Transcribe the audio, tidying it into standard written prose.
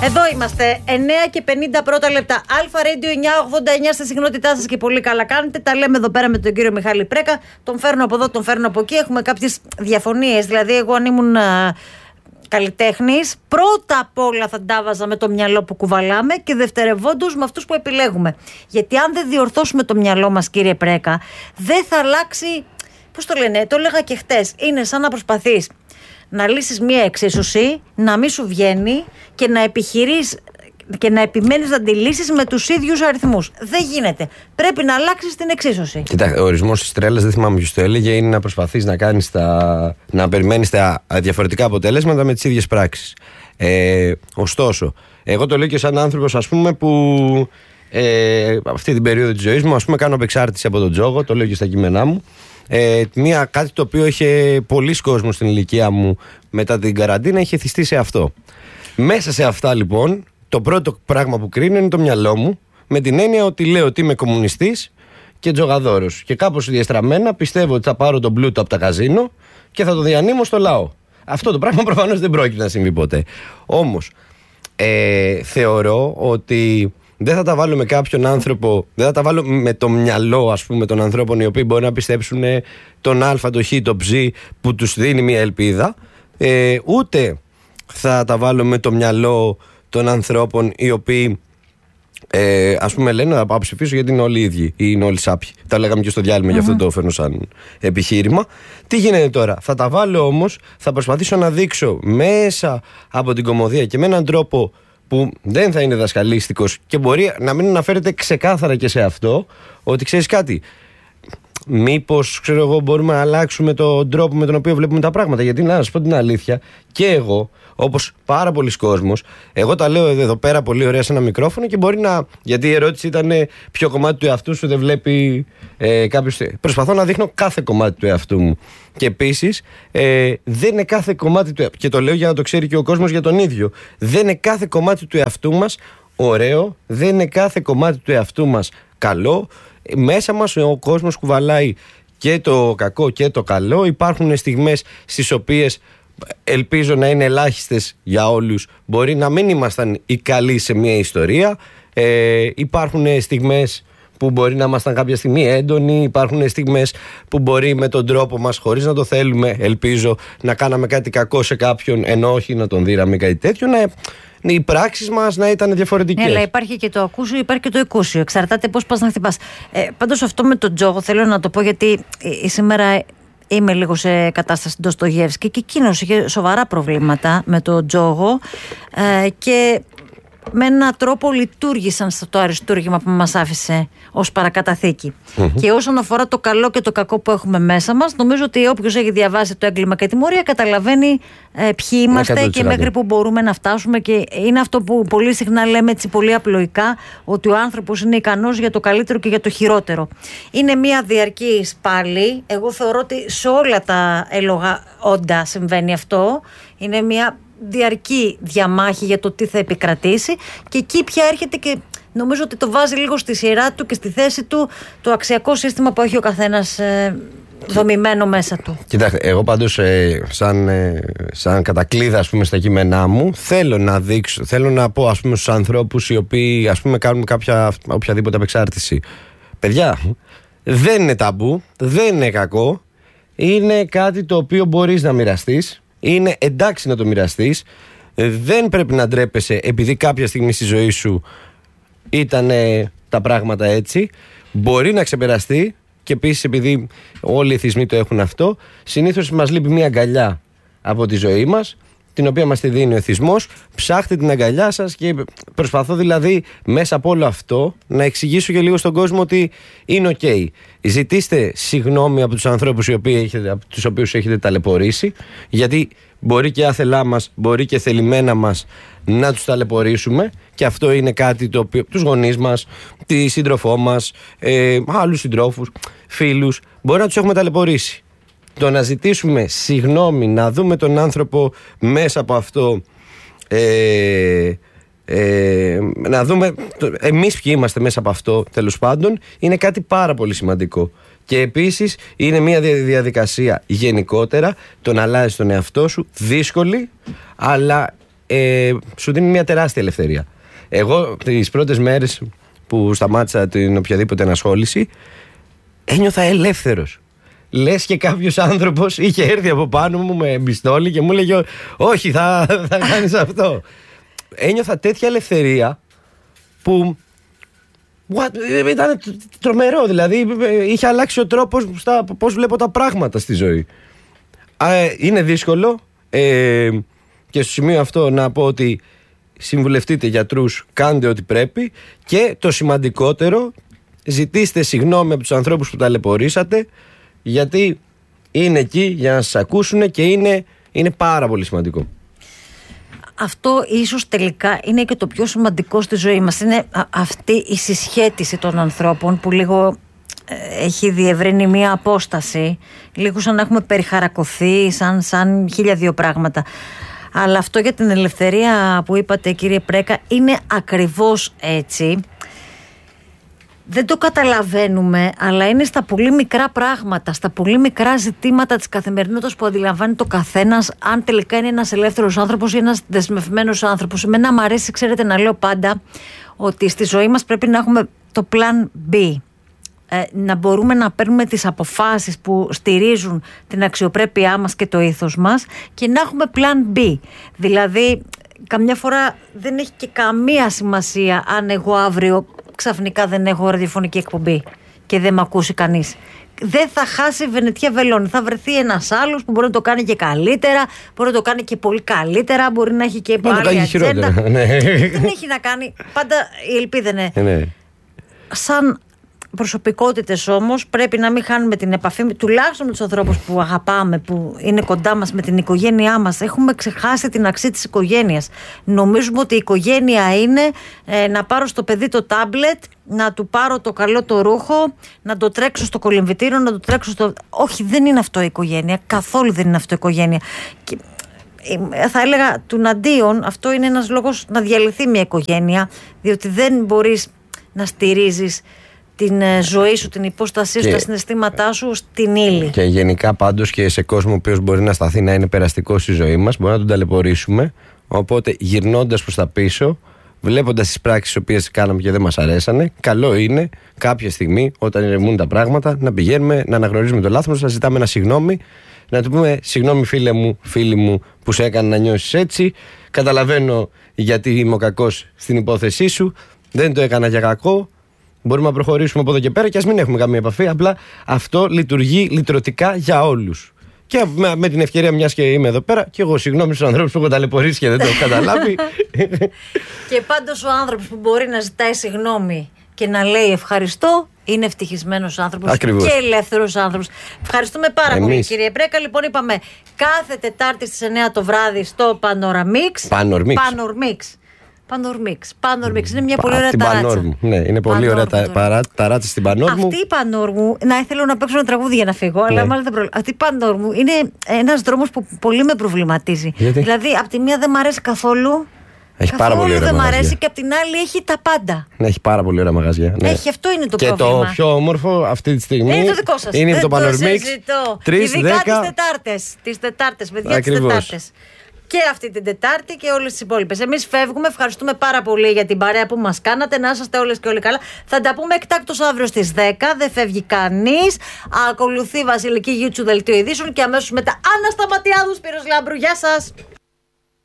Εδώ είμαστε, 9 και 50 πρώτα λεπτά. Αλφα Radio 989 στη συχνότητά σας και πολύ καλά κάνετε. Τα λέμε εδώ πέρα με τον κύριο Μιχάλη Πρέκα. Τον φέρνω από εδώ, τον φέρνω από εκεί. Έχουμε κάποιες διαφωνίες. Δηλαδή, εγώ αν ήμουν καλλιτέχνης, πρώτα απ' όλα θα τα βάζα με το μυαλό που κουβαλάμε και δευτερευόντως με αυτούς που επιλέγουμε. Γιατί αν δεν διορθώσουμε το μυαλό μας, κύριε Πρέκα, δεν θα αλλάξει. Πώς το λένε, το έλεγα και χτες. Είναι σαν να προσπαθείς να λύσεις μία εξίσωση, να μην σου βγαίνει και να επιχειρείς και να επιμένεις να τη λύσεις με τους ίδιους αριθμούς. Δεν γίνεται. Πρέπει να αλλάξεις την εξίσωση. Κοιτάξτε, ο ορισμός της τρέλας, δεν θυμάμαι ποιος το έλεγε, είναι να προσπαθείς να περιμένεις τα διαφορετικά αποτέλεσματα με τις ίδιες πράξεις. Ωστόσο, εγώ το λέω και σαν άνθρωπος, ας πούμε, που αυτή την περίοδο της ζωής μου, ας πούμε, κάνω απεξάρτηση από τον τζόγο, το λέω και στα κείμενά μου. Κάτι το οποίο είχε πολλοί κόσμος στην ηλικία μου μετά την καραντίνα, είχε θυστεί σε αυτό. Μέσα σε αυτά, λοιπόν, το πρώτο πράγμα που κρίνω είναι το μυαλό μου, με την έννοια ότι λέω ότι είμαι κομμουνιστής και τζογαδόρος. Και κάπως διαστραμμένα πιστεύω ότι θα πάρω τον πλούτο από τα καζίνο και θα το διανύμω στο λαό. Αυτό το πράγμα προφανώς δεν πρόκειται να συμβεί ποτέ. Όμως, θεωρώ ότι δεν θα τα βάλω με κάποιον άνθρωπο, δεν θα τα βάλω με το μυαλό, ας πούμε, των ανθρώπων οι οποίοι μπορεί να πιστέψουν τον Α, το Χ, το Ψ που τους δίνει μια ελπίδα, ούτε θα τα βάλω με το μυαλό των ανθρώπων οι οποίοι ας πούμε λένε να πάω ψηφίσω γιατί είναι όλοι οι ίδιοι ή είναι όλοι σάπιοι. Τα λέγαμε και στο διάλειμμα, γι' αυτό το φέρνω σαν επιχείρημα. Τι γίνεται τώρα? Θα τα βάλω όμως, θα προσπαθήσω να δείξω μέσα από την κωμωδία και με έναν τρόπο που δεν θα είναι δασκαλίστικος και μπορεί να μην αναφέρεται ξεκάθαρα και σε αυτό, ότι ξέρεις κάτι, μήπως, ξέρω εγώ, μπορούμε να αλλάξουμε τον τρόπο με τον οποίο βλέπουμε τα πράγματα. Γιατί να σας πω την αλήθεια, και εγώ, όπως πάρα πολλοί κόσμος, εγώ τα λέω εδώ πέρα πολύ ωραία σε ένα μικρόφωνο και μπορεί να. Γιατί η ερώτηση ήταν ποιο κομμάτι του εαυτού σου δεν βλέπει κάποιος. Προσπαθώ να δείχνω κάθε κομμάτι του εαυτού μου. Και επίσης, δεν είναι κάθε κομμάτι του εαυτού. Και το λέω για να το ξέρει και ο κόσμος για τον ίδιο. Δεν είναι κάθε κομμάτι του εαυτού μας ωραίο, δεν είναι κάθε κομμάτι του εαυτού μας καλό. Μέσα μας ο κόσμος κουβαλάει και το κακό και το καλό. Υπάρχουν στιγμές στις οποίες ελπίζω να είναι ελάχιστες για όλους. Μπορεί να μην ήμασταν οι καλοί σε μια ιστορία. Υπάρχουν στιγμές που μπορεί να ήμασταν κάποια στιγμή έντονοι. Υπάρχουν στιγμές που μπορεί με τον τρόπο μας, χωρίς να το θέλουμε, ελπίζω, να κάναμε κάτι κακό σε κάποιον, ενώ όχι να τον δείραμε κάτι τέτοιο. Οι πράξεις μας να ήταν διαφορετικές. Ναι, αλλά υπάρχει και το ακούσιο, υπάρχει και το εκούσιο. Εξαρτάται πώς πας να χτυπάς. Πάντως αυτό με τον τζόγο θέλω να το πω, γιατί σήμερα είμαι λίγο σε κατάσταση Ντοστογεύσκη και εκείνος είχε σοβαρά προβλήματα με τον τζόγο και με έναν τρόπο λειτουργήσαν στο αριστούργημα που μας άφησε ως παρακαταθήκη. Και όσον αφορά το καλό και το κακό που έχουμε μέσα μας, νομίζω ότι όποιος έχει διαβάσει το έγκλημα και τιμωρία καταλαβαίνει ποιοι είμαστε και μέχρι που μπορούμε να φτάσουμε. Και είναι αυτό που πολύ συχνά λέμε έτσι πολύ απλοϊκά, ότι ο άνθρωπος είναι ικανός για το καλύτερο και για το χειρότερο. Είναι μια διαρκή πάλι. Εγώ θεωρώ ότι σε όλα τα έλογα όντα συμβαίνει αυτό. Είναι μια διαρκή διαμάχη για το τι θα επικρατήσει, και εκεί πια έρχεται και νομίζω ότι το βάζει λίγο στη σειρά του και στη θέση του το αξιακό σύστημα που έχει ο καθένας δομημένο μέσα του. Κοιτάξτε, εγώ πάντως σαν κατακλείδα, ας πούμε, στα κείμενά μου θέλω να πω, ας πούμε, στους ανθρώπους οι οποίοι, ας πούμε, κάνουν οποιαδήποτε απεξάρτηση, παιδιά, δεν είναι ταμπού, δεν είναι κακό, είναι κάτι το οποίο μπορείς να μοιραστείς. Είναι εντάξει να το μοιραστείς. Δεν πρέπει να ντρέπεσαι επειδή κάποια στιγμή στη ζωή σου ήταν τα πράγματα έτσι. Μπορεί να ξεπεραστεί. Και επίσης, επειδή όλοι οι εθισμοί το έχουν αυτό, συνήθως μας λείπει μια αγκαλιά από τη ζωή μας, την οποία μας τη δίνει ο εθισμός. Ψάχτε την αγκαλιά σας. Και προσπαθώ δηλαδή μέσα από όλο αυτό να εξηγήσω και λίγο στον κόσμο ότι είναι ok. Ζητήστε συγγνώμη από τους ανθρώπους τους οποίους έχετε ταλαιπωρήσει, γιατί μπορεί και άθελά μας, μπορεί και θελημένα μας να τους ταλαιπωρήσουμε, και αυτό είναι κάτι το οποίο τους γονείς μας, τη σύντροφό μας, άλλους συντρόφους, φίλους, μπορεί να τους έχουμε ταλαιπωρήσει. Το να ζητήσουμε συγγνώμη, να δούμε τον άνθρωπο μέσα από αυτό, να δούμε εμείς ποιοι είμαστε μέσα από αυτό, τέλος πάντων, είναι κάτι πάρα πολύ σημαντικό. Και επίσης είναι μια διαδικασία γενικότερα, το να αλλάζεις τον εαυτό σου, δύσκολη, αλλά σου δίνει μια τεράστια ελευθερία. Εγώ τις πρώτες μέρες που σταμάτησα την οποιαδήποτε ενασχόληση, ένιωθα ελεύθερος. Λες και κάποιος άνθρωπος είχε έρθει από πάνω μου με μπιστόλι και μου έλεγε όχι, θα κάνεις αυτό. Ένιωθα τέτοια ελευθερία που ήταν τρομερό. Δηλαδή είχε αλλάξει ο τρόπος πώς βλέπω τα πράγματα στη ζωή. Είναι δύσκολο και στο σημείο αυτό να πω ότι συμβουλευτείτε γιατρούς, κάντε ό,τι πρέπει και το σημαντικότερο, ζητήστε συγγνώμη από τους ανθρώπους που ταλαιπωρήσατε, γιατί είναι εκεί για να σας ακούσουν και είναι πάρα πολύ σημαντικό. Αυτό ίσως τελικά είναι και το πιο σημαντικό στη ζωή μας. Είναι αυτή η συσχέτιση των ανθρώπων που λίγο έχει διευρύνει μία απόσταση, λίγο σαν να έχουμε περιχαρακωθεί, σαν 1002 πράγματα. Αλλά αυτό για την ελευθερία που είπατε, κύριε Πρέκα, είναι ακριβώς έτσι. Δεν το καταλαβαίνουμε, αλλά είναι στα πολύ μικρά πράγματα, στα πολύ μικρά ζητήματα της καθημερινότητας που αντιλαμβάνει το καθένας, αν τελικά είναι ένας ελεύθερος άνθρωπος ή ένας δεσμευμένος άνθρωπος. Εμένα μου αρέσει, ξέρετε, να λέω πάντα ότι στη ζωή μας πρέπει να έχουμε το plan B. Να μπορούμε να παίρνουμε τις αποφάσεις που στηρίζουν την αξιοπρέπειά μας και το ήθος μας και να έχουμε plan B. Δηλαδή, καμιά φορά δεν έχει και καμία σημασία αν εγώ αύριο ξαφνικά δεν έχω ραδιοφωνική εκπομπή και δεν με ακούσει κανείς. Δεν θα χάσει Βενετία Βελώνη. Θα βρεθεί ένας άλλος που μπορεί να το κάνει και καλύτερα, μπορεί να το κάνει και πολύ καλύτερα, μπορεί να έχει και άλλη ατζέντα. Δεν έχει να κάνει. Πάντα η ελπίδα είναι. Σαν προσωπικότητες όμως πρέπει να μην χάνουμε την επαφή τουλάχιστον με τους ανθρώπους που αγαπάμε, που είναι κοντά μας, με την οικογένειά μας. Έχουμε ξεχάσει την αξία της οικογένειας. Νομίζουμε ότι η οικογένεια είναι να πάρω στο παιδί το τάμπλετ, να του πάρω το καλό το ρούχο, να το τρέξω στο κολυμβητήριο, να το τρέξω στο... Όχι, δεν είναι αυτό η οικογένεια. Καθόλου δεν είναι αυτό η οικογένεια. Και θα έλεγα τουναντίον αυτό είναι ένας λόγος να διαλυθεί μια οικογένεια, διότι δεν μπορείς να στηρίζεις την ζωή σου, την υπόστασή σου, τα συναισθήματά σου στην ύλη. Και γενικά πάντως και σε κόσμο ο οποίος μπορεί να σταθεί να είναι περαστικός στη ζωή μας, μπορεί να τον ταλαιπωρήσουμε. Οπότε γυρνώντας προς τα πίσω, βλέποντας τις πράξεις τις οποίες κάναμε και δεν μας αρέσανε, καλό είναι κάποια στιγμή, όταν ηρεμούν τα πράγματα, να πηγαίνουμε, να αναγνωρίζουμε το λάθος μας, να ζητάμε ένα συγγνώμη, να του πούμε συγγνώμη φίλη μου που σε έκανε να νιώσεις έτσι. Καταλαβαίνω γιατί είμαι ο κακός στην υπόθεσή σου, δεν το έκανα για κακό. Μπορούμε να προχωρήσουμε από εδώ και πέρα και ας μην έχουμε καμία επαφή. Απλά αυτό λειτουργεί λυτρωτικά για όλους. Και με την ευκαιρία, μιας και είμαι εδώ πέρα, και εγώ συγγνώμη στους ανθρώπους που έχω ταλαιπωρήσει και δεν το έχω καταλάβει. Και πάντως ο άνθρωπος που μπορεί να ζητάει συγγνώμη και να λέει ευχαριστώ, είναι ευτυχισμένος άνθρωπος. Ακριβώς. Και ελεύθερος άνθρωπος. Ευχαριστούμε πάρα πολύ, κύριε Πρέκα. Λοιπόν, είπαμε κάθε Τετάρτη στις 9 το βράδυ στο Panormix. Panormix. Είναι μια πολύ ωραία ταράτσα. Ναι, είναι πολύ ωραία ταράτσα στην Πανόρμου. Αυτή η Πανόρμου, θέλω να παίξω ένα τραγούδι για να φύγω, αλλά μάλλον δεν πρόβλημα. Αυτή η Πανόρμου είναι ένας δρόμος που πολύ με προβληματίζει. Δηλαδή, από τη μία δεν μ' αρέσει καθόλου. Έχει πάρα πολύ ωραία δεν μαγαζιά. μ' αρέσει και από την άλλη έχει τα πάντα. Ναι, έχει πάρα πολύ ωραία μαγαζιά. Ναι. Έχει, αυτό είναι το και πρόβλημα. Και το πιο όμορφο αυτή τη στιγμή είναι το δικό σας. Είναι το Panormix. 3-10. Ειδικά τις Τετάρτες, παιδιά, τις Τετάρτες. Και αυτή την Τετάρτη και όλες τις υπόλοιπες. Εμείς φεύγουμε. Ευχαριστούμε πάρα πολύ για την παρέα που μας κάνατε. Να είσαστε όλες και όλοι καλά. Θα τα πούμε εκτάκτως αύριο στις 10. Δεν φεύγει κανείς. Ακολουθεί Βασιλική Γιούτσου Δελτίο Ειδήσεων και αμέσως μετά Άννα Σταματιάδου, Σπύρος Λάμπρου. Γεια σας.